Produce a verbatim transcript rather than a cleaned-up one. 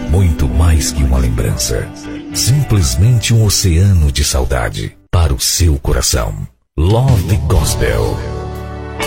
Muito mais que uma lembrança. Simplesmente um oceano de saudade para o seu coração. Love Gospel.